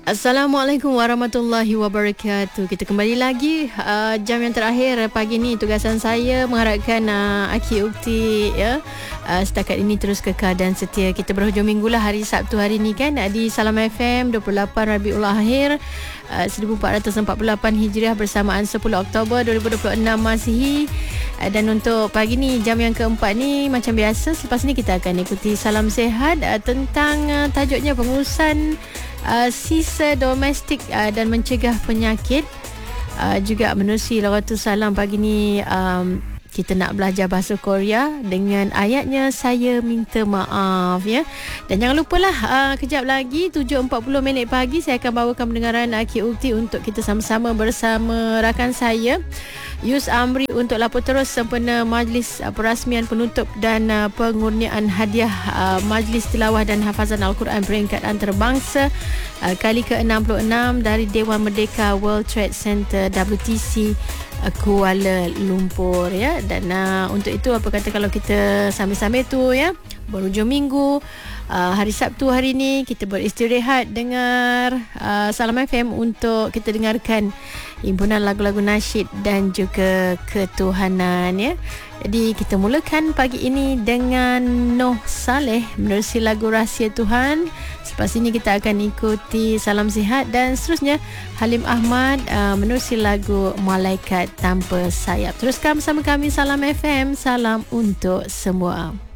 Assalamualaikum warahmatullahi wabarakatuh. Kita kembali lagi jam yang terakhir pagi ni. Tugasan saya mengharapkan Aki Ukti setakat ini terus kekal dan setia. Kita berhujung minggu lah hari Sabtu hari ni kan, di Salam FM 28 Rabiul Akhir 1448 Hijriah bersamaan 10 Oktober 2026 Masihi. Dan untuk pagi ni, jam yang keempat ni, macam biasa selepas ni kita akan ikuti Salam Sehat tentang tajuknya pengurusan sisa domestik dan mencegah penyakit. Juga menerusi Lawatu Salam pagi ni, kita nak belajar bahasa Korea dengan ayatnya saya minta maaf ya. Dan jangan lupalah kejap lagi 7.40 pagi saya akan bawakan pendengaran Aki Ukti untuk kita sama-sama bersama rakan saya Yus Amri untuk lapor terus sempena majlis perasmian penutup dan pengurniaan hadiah Majlis Tilawah dan Hafazan Al-Quran peringkat antarabangsa kali ke-66 dari Dewan Merdeka World Trade Center WTC Kuala Lumpur ya. Dan untuk itu, apa kata kalau kita sambil-sambil tu ya, berhujung minggu, hari Sabtu hari ni kita beristirahat dengar Salam FM untuk kita dengarkan himpunan lagu-lagu nasyid dan juga ketuhanan ya. Jadi kita mulakan pagi ini dengan Noh Saleh menerusi lagu Rahsia Tuhan. Selepas ini kita akan ikuti Salam Sihat dan seterusnya Halim Ahmad menerusi lagu Malaikat Tanpa Sayap. Teruskan bersama kami Salam FM, salam untuk semua.